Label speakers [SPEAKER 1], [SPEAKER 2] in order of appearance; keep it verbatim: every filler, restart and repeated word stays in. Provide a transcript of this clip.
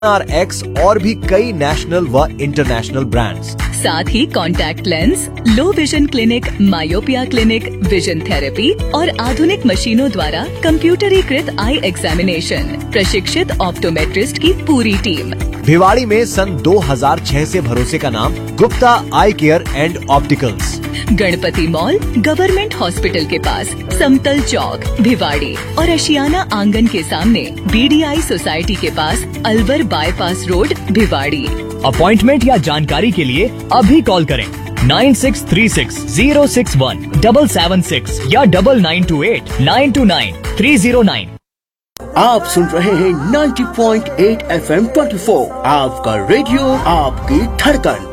[SPEAKER 1] Are x और भी कई नेशनल व इंटरनेशनल ब्रांड्स।
[SPEAKER 2] साथ ही contact lens, low vision clinic, myopia clinic, vision therapy और आधुनिक मशीनों द्वारा कंप्यूटरीकृत आई एग्जामिनेशन, प्रशिक्षित ऑप्टोमेट्रिस्ट की पूरी टीम।
[SPEAKER 1] भिवाड़ी में सन दो हज़ार छह से भरोसे का नाम गुप्ता आई care and opticals.
[SPEAKER 2] Ganpati mall, government hospital के पास, समतल चौक, भिवाड़ी और एशियाना आंगन के सामने बीडीआई सोसाइटी के पास, Alwar bypass road, Bhiwadi.
[SPEAKER 3] Appointment या जानकारी के लिए अभी कॉल करें nine six three six zero six one double seven six या double nine to eight nine to nine three zero nine.
[SPEAKER 4] आप सुन रहे हैं ninety point eight F M twenty four, आपका रेडियो, आपकी धड़कन।